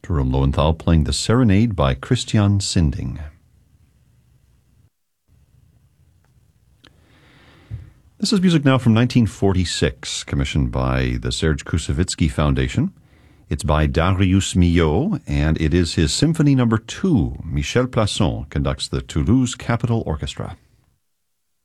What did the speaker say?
Jerome Lowenthal playing the Serenade by Christian Sinding. This is music now from 1946, commissioned by the Serge Koussevitzky Foundation. It's by Darius Milhaud, and it is his Symphony No. 2. Michel Plasson conducts the Toulouse Capitol Orchestra.